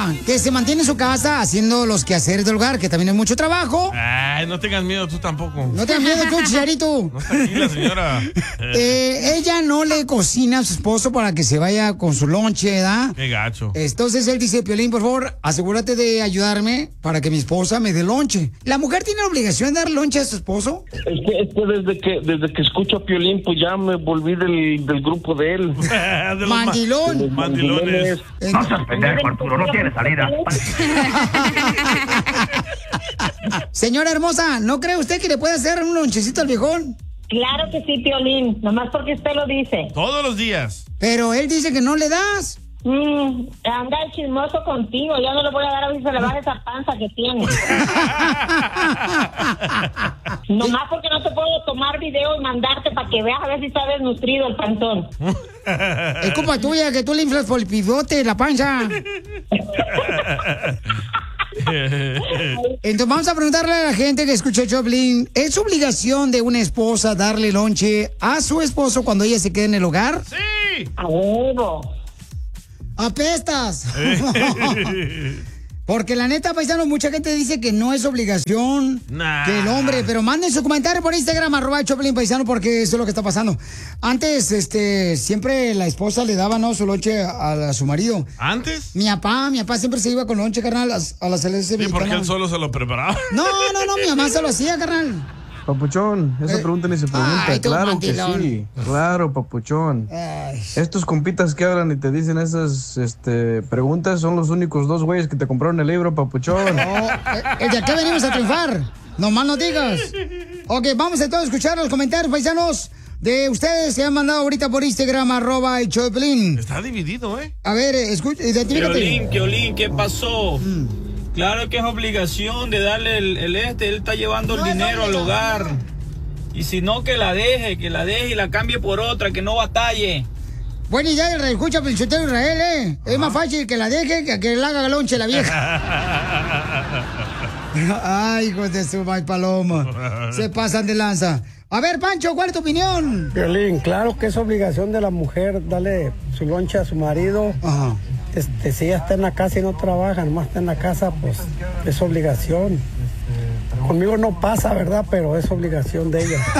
esposa que se mantiene en su casa haciendo los quehaceres del hogar, que también es mucho trabajo. Ay, no tengas miedo tú tampoco. No tengas miedo tú, Chicharito. No está aquí la señora. Ella no le cocina a su esposo para que se vaya con su lonche, ¿verdad? Qué gacho. Entonces él dice, Piolín, por favor, asegúrate de ayudarme para que mi esposa me dé lonche. ¿La mujer tiene la obligación de dar lonche a su esposo? Es que desde que escucho a Piolín, pues ya me volví del grupo de él. De los Mandilón. Mandilones. No seas pendejo, Arturo, no tiene salida. Señora hermosa, ¿no cree usted que le puede hacer un lonchecito al viejón? Claro que sí, Piolín, nomás porque usted lo dice. Todos los días. Pero él dice que no le das. Anda el chismoso contigo, ya no le voy a dar a ver si se le baja esa panza que tiene. Nomás porque no te puedo tomar video y mandarte para que veas a ver si está desnutrido el panzón. Es culpa tuya que tú le inflas por el pivote la panza. Entonces vamos a preguntarle a la gente que escucha Choplin, ¿es obligación de una esposa darle lonche a su esposo cuando ella se quede en el hogar? ¡Sí! A huevo. ¡Apestas! Porque la neta, paisano, mucha gente dice que no es obligación que el hombre, pero manden su comentario por Instagram, @Choplin Paisano, porque eso es lo que está pasando. Antes, siempre la esposa le daba, ¿no?, su lonche a su marido. ¿Antes? Mi papá siempre se iba con lonche, carnal, a la selección. Sí, porque él solo se lo preparaba. No, mi mamá se lo hacía, carnal. Papuchón, esa pregunta ni se pregunta. Ay, claro mandilón. que sí. Claro, papuchón. Ay. Estos compitas que hablan y te dicen esas preguntas son los únicos dos güeyes que te compraron el libro, papuchón. No, ¿de aquí venimos a triunfar? Nomás no digas. Ok, vamos a todos a escuchar los comentarios, paisanos, de ustedes que han mandado ahorita por Instagram, @Choplin. Está dividido, ¿eh? A ver, escucha, identifícate. Piolín, ¿qué pasó? Claro que es obligación de darle él está llevando el dinero al hogar. Y si no, que la deje y la cambie por otra, que no batalle. Buena idea, escucha, Pelichotero Israel, ¿eh? Es más fácil que la deje que le haga lonche la vieja. Ay, hijos de su mal paloma. Se pasan de lanza. A ver, Pancho, ¿cuál es tu opinión? Piolín, claro que es obligación de la mujer darle su lonche a su marido. Ajá. Si ella está en la casa y no trabaja, nomás está en la casa, pues es obligación. Conmigo no pasa, ¿verdad? Pero es obligación de ella.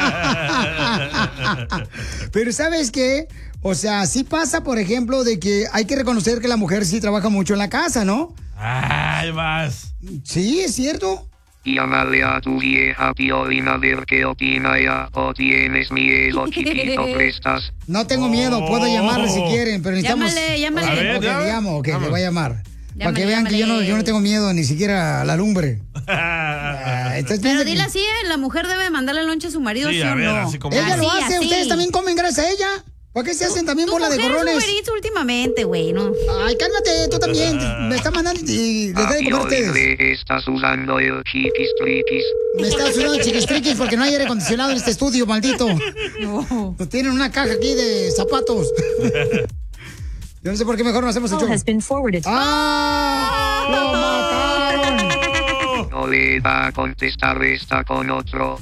Pero ¿sabes qué? O sea, sí pasa, por ejemplo, de que hay que reconocer que la mujer sí trabaja mucho en la casa, ¿no? Ay, vas. Sí, es cierto. Llámale a tu vieja Piolín a ver qué opina ella, o tienes miedo, chiquito, prestas. No tengo miedo, puedo llamarle si quieren, pero necesitamos... Llámale. A ver, le llamo, le voy a llamar. Para que vean que yo no tengo miedo ni siquiera a la lumbre. Pero dile así, la mujer debe mandarle lonche a su marido, ¿sí o no? Ella lo hace, ustedes también comen gracias a ella. ¿Por qué se hacen también bola de gorrones? Últimamente, güey, ¿no? Ay, cálmate, tú también. Me estás mandando y les doy de comer a ustedes. Estás usando el chiquistriquis. Me estás usando el chiquistriquis porque no hay aire acondicionado en este estudio, maldito. No. Pues tienen una caja aquí de zapatos. Yo no sé por qué mejor no hacemos el show. ¡Ah! ¡Lo mataron! No le va a contestar, está con otro.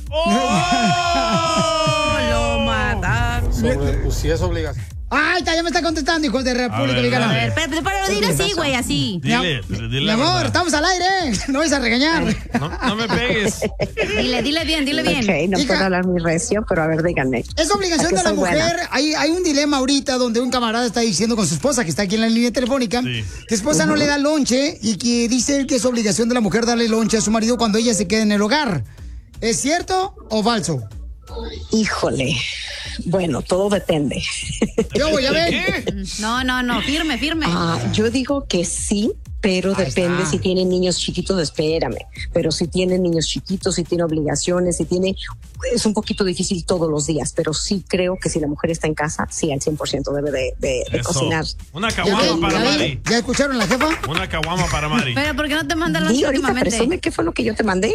Lo mataron. Pues sí es obligación. ¡Ay, ya me está contestando, hijos de República Dominicana! A ver, pero dile así, güey, así. Dile mi amor, estamos al aire, no vais a regañar. No me pegues. Dile bien. Ok, no puedo hablar muy recio, pero a ver, díganme. Es obligación de la mujer. Hay un dilema ahorita donde un camarada está diciendo con su esposa, que está aquí en la línea telefónica, que su esposa no le da lonche y que dice él que es obligación de la mujer darle lonche a su marido cuando ella se quede en el hogar. ¿Es cierto o falso? Híjole. Bueno, todo depende. Yo voy a ver. No, firme. Yo digo que sí, pero depende si tienen niños chiquitos, espérame. Pero si tienen niños chiquitos, si tiene obligaciones, es un poquito difícil todos los días, pero sí creo que si la mujer está en casa, sí, al 100% debe de cocinar. Una caguama para Mari. ¿Ya escucharon la jefa? Una caguama para Mari. Pero ¿por qué no te mandan los últimamente? Presume qué fue lo que yo te mandé.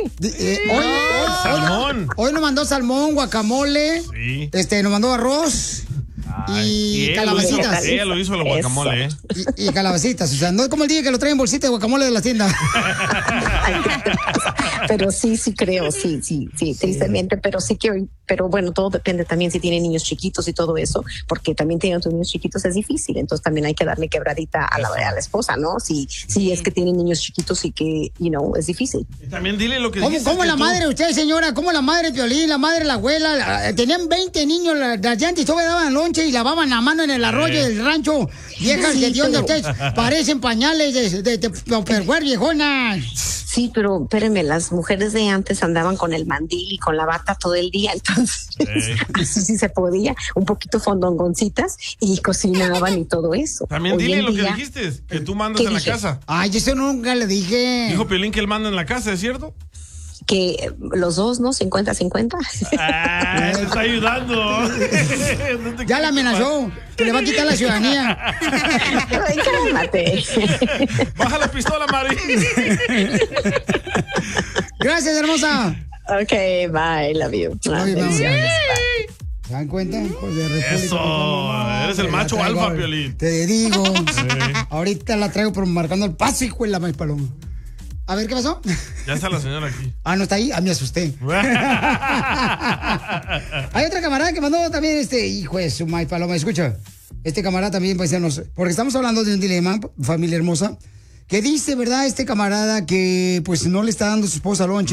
Salmón. Hoy nos mandó salmón, guacamole. Sí. Nos mandó arroz. y calabacitas. Ella lo hizo el guacamole, ¿eh? Y calabacitas, o sea, no es como el día que lo traen en bolsita de guacamole de la tienda. Pero sí creo, sí, tristemente, pero bueno, todo depende también si tienen niños chiquitos y todo eso, porque también teniendo tus niños chiquitos es difícil, entonces también hay que darle quebradita a la esposa, ¿no? Si es que tienen niños chiquitos y que, es difícil. Y también dile lo que dijiste. ¿Cómo la madre de usted, señora? ¿Cómo la madre de Piolín, la madre de la abuela? Tenían 20 niños, las llantas, todavía daban lonche y lavaban la mano en el arroyo del rancho. Viejas que Dios de ustedes parecen pañales de Tupperware, viejonas. Sí, pero espérenme, las mujeres de antes andaban con el mandil y con la bata todo el día, entonces sí se podía, un poquito fondongoncitas y cocinaban y todo eso. También dile lo que dijiste, que tú mandas en la casa. Ay, eso nunca le dije. Dijo Piolín que él manda en la casa, ¿es cierto? Que los dos, ¿no? 50-50. Ah, te está ayudando. No ya la amenazó, que le va a quitar la ciudadanía. Ay, cálmate. Baja la pistola, Mari. Gracias, hermosa. Ok, bye, love you. ¿Se dan cuenta? Eso, eres el macho alfa, Piolín. Te digo. Ahorita la traigo pero marcando el paso, hijo de la maíz paloma. A ver, ¿qué pasó? Ya está la señora aquí. ¿No está ahí? Me asusté. Hay otra camarada que mandó también hijo de su maíz paloma. Escucha, este camarada también, paisanos, porque estamos hablando de un dilema, familia hermosa, que dice, ¿verdad? Este camarada que pues no le está dando a su esposa lonche.